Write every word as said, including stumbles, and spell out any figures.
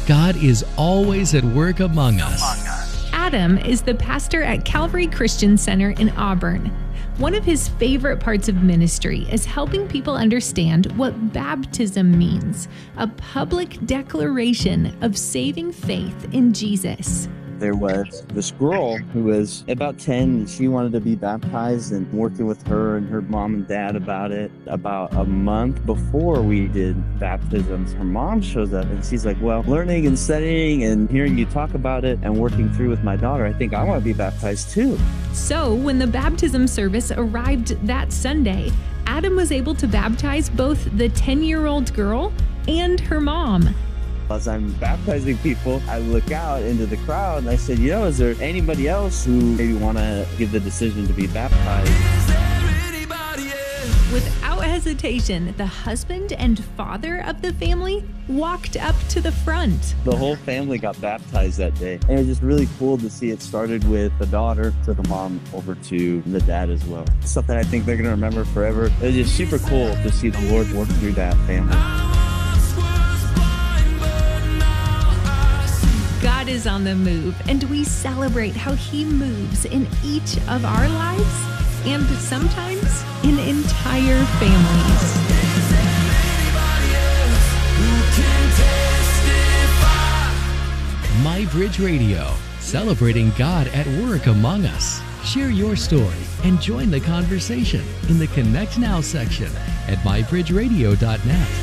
God is always at work among us. Adam is the pastor at Calvary Christian Center in Auburn. One of his favorite parts of ministry is helping people understand what baptism means, a public declaration of saving faith in Jesus. There was this girl who was about ten, and she wanted to be baptized, and working with her and her mom and dad about it. About a month before we did baptisms, her mom shows up and she's like, well, learning and studying and hearing you talk about it and working through with my daughter, I think I want to be baptized too. So when the baptism service arrived that Sunday, Adam was able to baptize both the ten-year-old girl and her mom. As I'm baptizing people, I look out into the crowd and I said, you know, is there anybody else who maybe want to give the decision to be baptized? Without hesitation, the husband and father of the family walked up to the front. The whole family got baptized that day. And it was just really cool to see it started with the daughter to the mom over to the dad as well. Something I think they're going to remember forever. It was just super cool to see the Lord work through that family. God is on the move, and we celebrate how He moves in each of our lives and sometimes in entire families. My Bridge Radio, celebrating God at work among us. Share your story and join the conversation in the Connect Now section at my bridge radio dot net.